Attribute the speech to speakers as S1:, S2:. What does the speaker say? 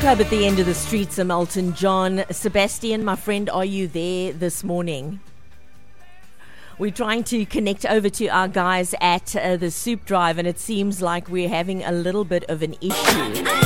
S1: Club at the end of the street, Sir Elton John. Sebastian, my friend, are you there this morning? We're trying to connect over to our guys at the Soup Drive, and it seems like we're having a little bit of an issue.